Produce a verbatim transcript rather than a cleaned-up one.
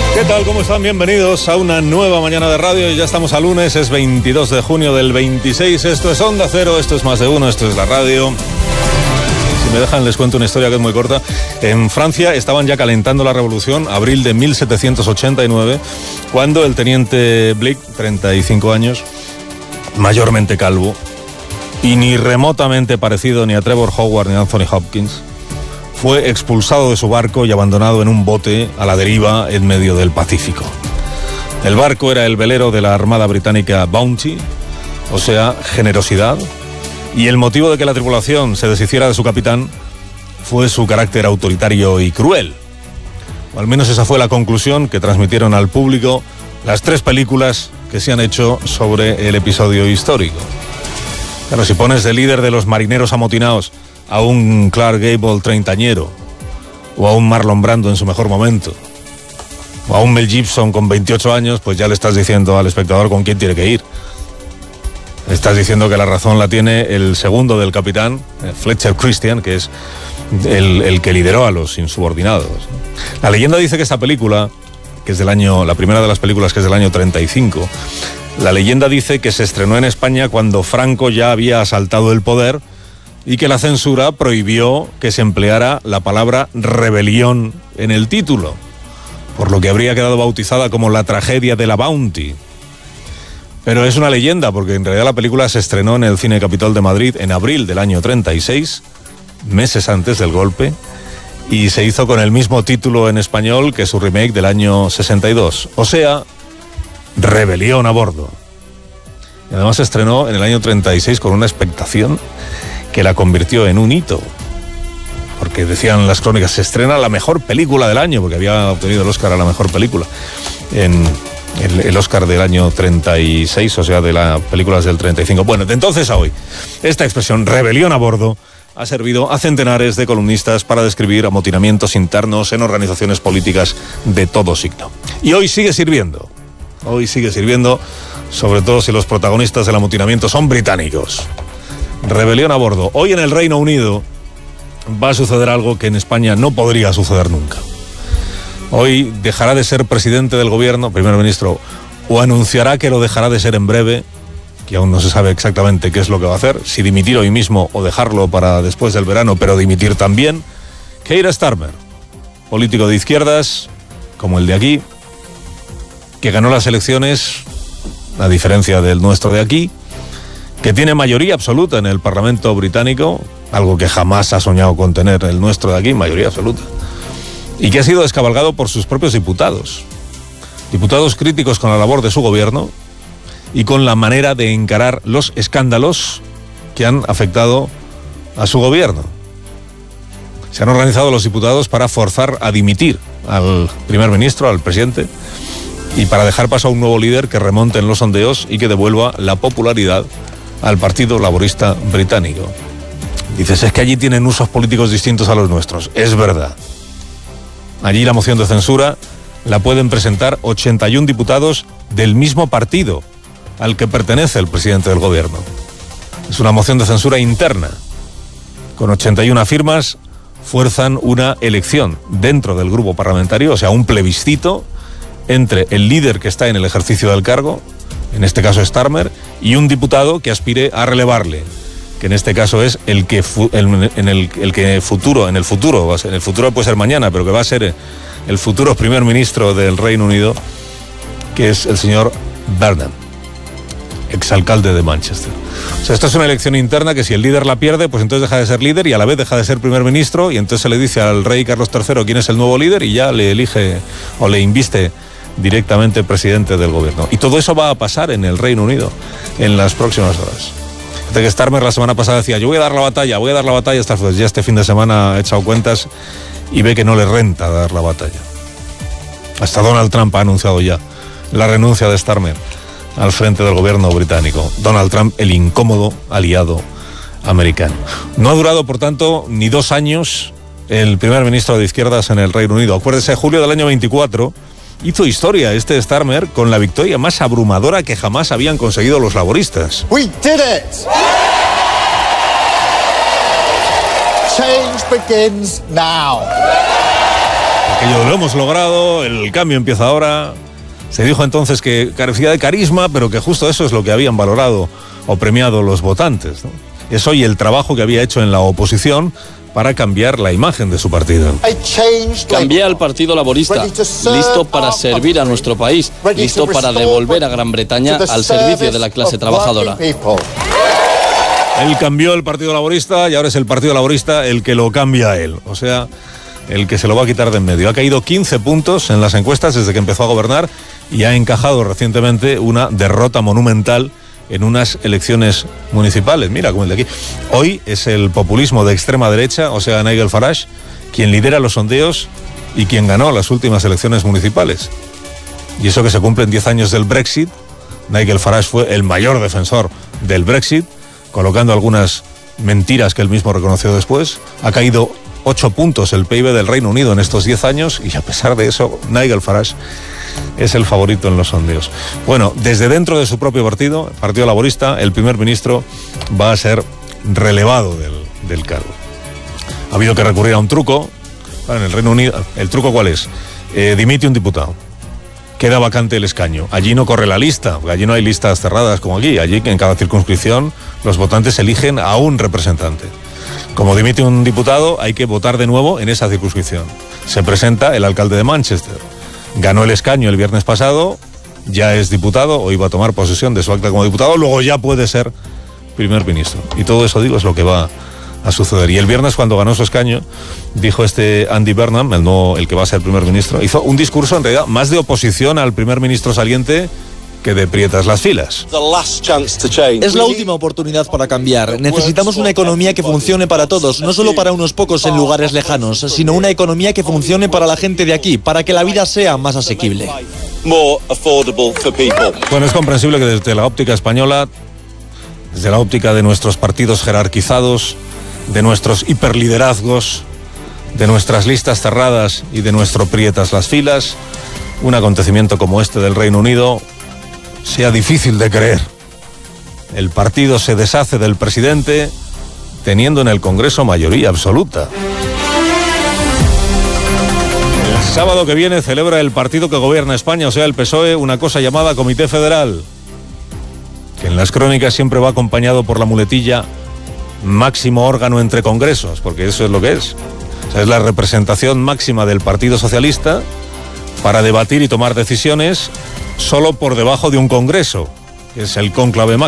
¿Qué tal? ¿Cómo están? Bienvenidos a una nueva mañana de radio. Ya estamos a lunes, es veintidós de junio del veintiséis. Esto es Onda Cero, esto es Más de Uno, esto es la radio. Si me dejan, les cuento una historia que es muy corta. En Francia estaban ya calentando la revolución, abril de mil setecientos ochenta y nueve, cuando el teniente Blick, treinta y cinco años, mayormente calvo, y ni remotamente parecido ni a Trevor Howard ni a Anthony Hopkins, fue expulsado de su barco y abandonado en un bote a la deriva en medio del Pacífico. El barco era el velero de la Armada Británica Bounty, o sea, generosidad, y el motivo de que la tripulación se deshiciera de su capitán fue su carácter autoritario y cruel. O al menos esa fue la conclusión que transmitieron al público las tres películas que se han hecho sobre el episodio histórico. Pero si pones de líder de los marineros amotinados a un Clark Gable treintañero, o a un Marlon Brando en su mejor momento, o a un Mel Gibson con veintiocho años, pues ya le estás diciendo al espectador con quién tiene que ir. Estás diciendo que la razón la tiene el segundo del capitán, Fletcher Christian, que es el, el que lideró a los insubordinados. La leyenda dice que esta película, que es del año, la primera de las películas que es del año treinta y cinco, la leyenda dice que se estrenó en España cuando Franco ya había asaltado el poder y que la censura prohibió que se empleara la palabra rebelión en el título, por lo que habría quedado bautizada como la tragedia de la Bounty. Pero es una leyenda, porque en realidad la película se estrenó en el Cine Capitol de Madrid en abril del año treinta y seis, meses antes del golpe, y se hizo con el mismo título en español que su remake del año sesenta y dos, o sea, Rebelión a bordo. Y además se estrenó en el año treinta y seis con una expectación que la convirtió en un hito, porque decían las crónicas, se estrena la mejor película del año, porque había obtenido el Oscar a la mejor película en el, el Oscar del año treinta y seis, o sea, de las películas del treinta y cinco. Bueno, de entonces a hoy, esta expresión, rebelión a bordo, ha servido a centenares de columnistas para describir amotinamientos internos en organizaciones políticas de todo signo. Y hoy sigue sirviendo, hoy sigue sirviendo, sobre todo si los protagonistas del amotinamiento son británicos. Rebelión a bordo. Hoy en el Reino Unido va a suceder algo que en España no podría suceder nunca. Hoy dejará de ser presidente del gobierno, primer ministro, o anunciará que lo dejará de ser en breve, que aún no se sabe exactamente qué es lo que va a hacer, si dimitir hoy mismo o dejarlo para después del verano, pero dimitir también. Keir Starmer, político de izquierdas, como el de aquí, que ganó las elecciones, a diferencia del nuestro de aquí, que tiene mayoría absoluta en el Parlamento británico, algo que jamás ha soñado con tener el nuestro de aquí, mayoría absoluta, y que ha sido descabalgado por sus propios diputados, diputados críticos con la labor de su gobierno y con la manera de encarar los escándalos que han afectado a su gobierno. Se han organizado los diputados para forzar a dimitir al primer ministro, al presidente, y para dejar paso a un nuevo líder que remonte en los sondeos y que devuelva la popularidad al Partido Laborista Británico. Dices, es que allí tienen usos políticos distintos a los nuestros. Es verdad. Allí la moción de censura la pueden presentar ochenta y uno diputados del mismo partido al que pertenece el presidente del gobierno. Es una moción de censura interna. Con ochenta y una firmas fuerzan una elección dentro del grupo parlamentario, o sea, un plebiscito entre el líder que está en el ejercicio del cargo, en este caso Starmer, y un diputado que aspire a relevarle, que en este caso es el que fu- el, en el, el que futuro, en el futuro, va a ser, en el futuro puede ser mañana, pero que va a ser el futuro primer ministro del Reino Unido, que es el señor Burnham, exalcalde de Manchester. O sea, esto es una elección interna que si el líder la pierde, pues entonces deja de ser líder y a la vez deja de ser primer ministro, y entonces se le dice al rey Carlos tercero quién es el nuevo líder y ya le elige o le inviste directamente presidente del gobierno. Y todo eso va a pasar en el Reino Unido en las próximas horas. De que Starmer la semana pasada decía, yo voy a dar la batalla, voy a dar la batalla, hasta pues ya este fin de semana ha echado cuentas y ve que no le renta dar la batalla. Hasta Donald Trump ha anunciado ya la renuncia de Starmer al frente del gobierno británico. Donald Trump, el incómodo aliado americano. No ha durado, por tanto, ni dos años el primer ministro de izquierdas en el Reino Unido. Acuérdese, julio del año veinticuatro, hizo historia este Starmer con la victoria más abrumadora que jamás habían conseguido los laboristas. We did it! Change begins now. aquello lo hemos logrado, el cambio empieza ahora. Se dijo entonces que carecía de carisma, pero que justo eso es lo que habían valorado o premiado los votantes, ¿no? Es hoy el trabajo que había hecho en la oposición para cambiar la imagen de su partido. Cambié al Partido Laborista, listo para servir a nuestro país, listo para devolver a Gran Bretaña al servicio de la clase trabajadora. Él cambió el Partido Laborista y ahora es el Partido Laborista el que lo cambia a él, o sea, el que se lo va a quitar de en medio. Ha caído quince puntos en las encuestas desde que empezó a gobernar y ha encajado recientemente una derrota monumental en unas elecciones municipales. Mira, como el de aquí. Hoy es el populismo de extrema derecha, o sea, Nigel Farage, quien lidera los sondeos y quien ganó las últimas elecciones municipales. Y eso que se cumplen diez años del Brexit. Nigel Farage fue el mayor defensor del Brexit, colocando algunas mentiras que él mismo reconoció después. Ha caído ocho puntos el P I B del Reino Unido en estos diez años y a pesar de eso, Nigel Farage es el favorito en los sondeos. Bueno, desde dentro de su propio partido, el Partido Laborista, el primer ministro va a ser relevado del, del cargo. Ha habido que recurrir a un truco. Bueno, en el Reino Unido, ¿el truco cuál es? Eh, dimite un diputado. Queda vacante el escaño. Allí no corre la lista, porque allí no hay listas cerradas como aquí. Allí, en cada circunscripción, los votantes eligen a un representante. Como dimite un diputado, hay que votar de nuevo en esa circunscripción. Se presenta el alcalde de Manchester. Ganó el escaño el viernes pasado, ya es diputado o iba a tomar posesión de su acta como diputado, luego ya puede ser primer ministro. Y todo eso, digo, es lo que va a suceder. Y el viernes, cuando ganó su escaño, dijo este Andy Burnham, el, nuevo, el que va a ser primer ministro, hizo un discurso en realidad más de oposición al primer ministro saliente que de prietas las filas. Es la última oportunidad para cambiar. Necesitamos una economía que funcione para todos, no solo para unos pocos en lugares lejanos, sino una economía que funcione para la gente de aquí, para que la vida sea más asequible. Bueno, es comprensible que desde la óptica española, desde la óptica de nuestros partidos jerarquizados, de nuestros hiperliderazgos, de nuestras listas cerradas y de nuestro prietas las filas, un acontecimiento como este del Reino Unido sea difícil de creer. El partido se deshace del presidente teniendo en el Congreso mayoría absoluta. El sábado que viene celebra el partido que gobierna España, o sea, el P S O E, una cosa llamada Comité Federal, que en las crónicas siempre va acompañado por la muletilla máximo órgano entre congresos, porque eso es lo que es. O sea, es la representación máxima del Partido Socialista para debatir y tomar decisiones solo por debajo de un congreso, que es el cónclave máximo.